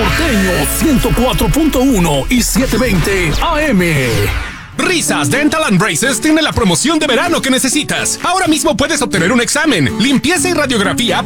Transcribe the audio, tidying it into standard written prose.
Norteño 104.1 y 720 AM. Risas Dental and Braces tiene la promoción de verano que necesitas. Ahora mismo puedes obtener un examen, limpieza y radiografía